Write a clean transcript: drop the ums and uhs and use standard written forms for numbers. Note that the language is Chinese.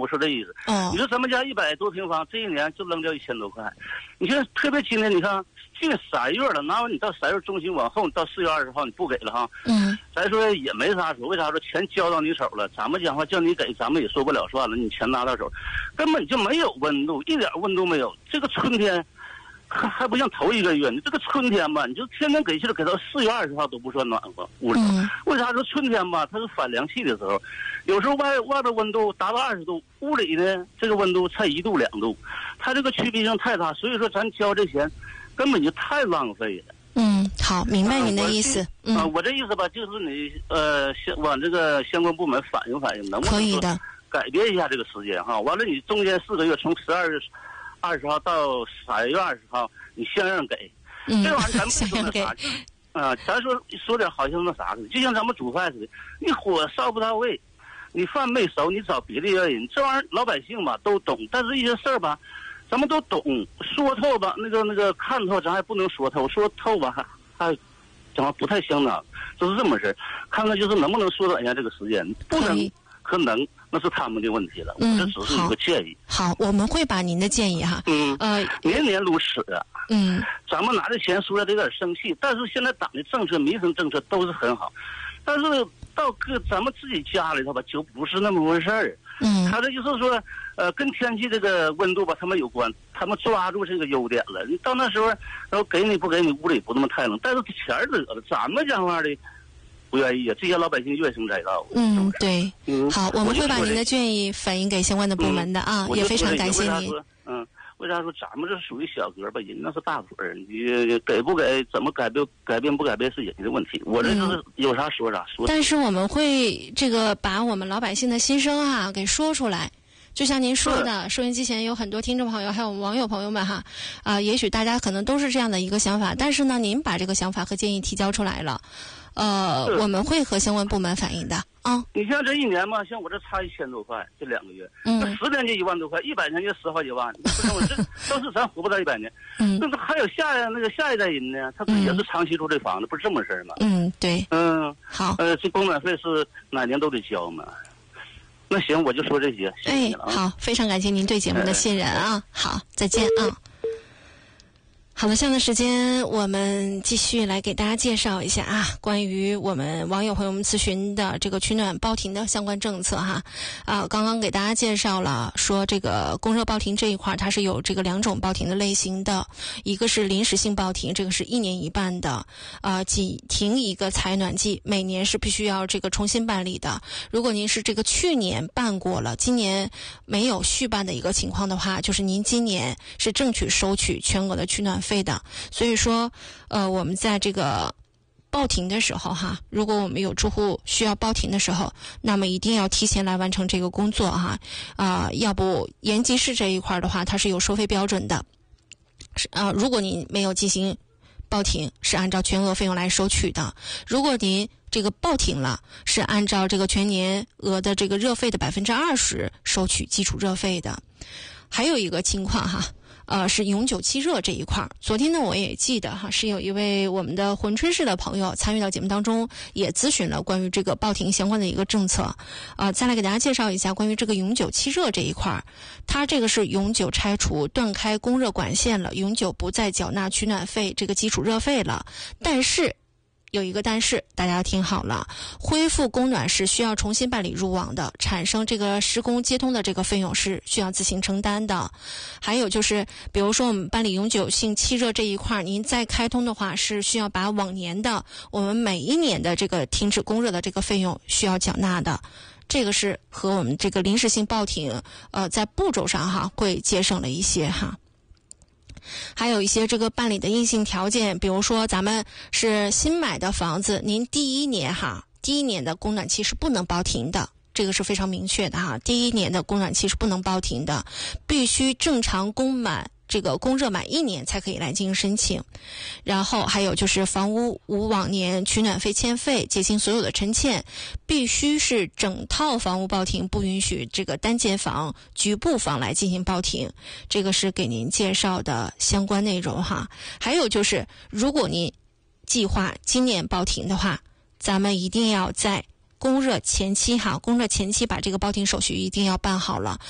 我说这意思。你说咱们家100多平方，这一年就扔掉1000多块。你说特别今年你看进3月了，哪怕你到3月中旬往后，你到4月20号你不给了哈，咱说也没啥说，为啥说钱交到你手了，咱们讲话叫你给，咱们也说不了算了，你钱拿到手，根本就没有温度，一点温度没有。这个春天还不像头1个月，你这个春天吧，你就天天给气了，给到4月20号都不算暖和屋里。为啥说春天吧，它是反凉气的时候，有时候外边温度达到20度，屋里呢这个温度才1度2度，它这个区别性太大，所以说咱交这钱根本就太浪费了。 好，明白您的意思。 我这意思吧，就是你往这个相关部门反映反映，能不能可以的改变一下这个时间哈？完了，你中间4个月，从12月20号到3月20号，你相应给。这玩意儿咱不说那啥，咱说点好像那啥似的，就像咱们煮饭似的，你火烧不到位，你饭没熟，你找别的原因。这玩意儿老百姓吧都懂，但是一些事儿吧，咱们都懂，说透吧，那个看透，咱还不能说透，说透吧还讲话不太相当，就是这么事儿。看看就是能不能缩短一下这个时间，不能可能那是他们的问题了。这只是一个建议。 好，我们会把您的建议哈。 年年如此啊。咱们拿着钱说的有点生气，但是现在党的政策、民生政策都是很好，但是到咱们自己家里头吧，就不是那么回事儿。他这就是说，跟天气这个温度吧，他们有关，他们抓住这个优点了。你到那时候，然后给你不给你，屋里不那么太冷，但是钱惹了，咱们讲话的不愿意啊，这些老百姓怨声载道。 对。好，我们会把您的建议反映给相关的部门的啊，也非常感谢您。 为啥说咱们这属于小格吧？人那是大伙儿，你给不给，怎么改变不改变是人家的问题。我这就是有啥说啥说。 但是我们会把我们老百姓的心声给说出来。就像您说的，收音机前有很多听众朋友，还有网友朋友们也许大家可能都是这样的一个想法，但是呢，您把这个想法和建议提交出来了，我们会和相关部门反映的啊。 你像这一年嘛，像我这差1000多块，这2个月，那10年就1万多块，100年就10好几万，你不认为这都是咱活不到100年？但是还有下一代人呢，他也是长期住这房子，不是这么事儿吗？ 对。好。 这供暖费是哪年都得交嘛。那行，我就说这些，谢谢你了。 好，非常感谢您对节目的信任啊。好，再见啊。好的，下面的时间我们继续来给大家介绍一下关于我们网友朋友们咨询的这个取暖报停的相关政策刚刚给大家介绍了，说这个供热报停这一块它是有这个2种报停的类型的，一个是临时性报停，这个是1年1办的，仅停一个采暖季，每年是必须要这个重新办理的。如果您是这个去年办过了，今年没有续办的一个情况的话，就是您今年是正取收取全额的取暖费的。所以说我们在这个报停的时候如果我们有住户需要报停的时候，那么一定要提前来完成这个工作要不延吉市这一块的话，它是有收费标准的，如果您没有进行报停，是按照全额费用来收取的。如果您这个报停了，是按照这个全年额的这个热费的20%收取基础热费的。还有一个情况是永久气热这一块。昨天呢，我也记得是有一位我们的珲春市的朋友参与到节目当中，也咨询了关于这个报停相关的一个政策。再来给大家介绍一下关于这个永久气热这一块，它这个是永久拆除断开供热管线了，永久不再缴纳取暖费这个基础热费了。但是有一个但是，大家听好了，恢复供暖是需要重新办理入网的，产生这个施工接通的这个费用是需要自行承担的。还有就是，比如说我们办理永久性气热这一块，您再开通的话，是需要把往年的我们每一年的这个停止供热的这个费用需要缴纳的。这个是和我们这个临时性报停在步骤上会节省了一些还有一些这个办理的硬性条件，比如说咱们是新买的房子，您第一年的供暖期是不能报停的，这个是非常明确的第一年的供暖期是不能报停的，必须正常供热满1年才可以来进行申请。然后还有就是房屋无往年取暖费欠费，结清所有的陈欠，必须是整套房屋报停，不允许这个单间房、局部房来进行报停。这个是给您介绍的相关内容还有就是，如果您计划今年报停的话，咱们一定要在供热前期把这个报停手续一定要办好了。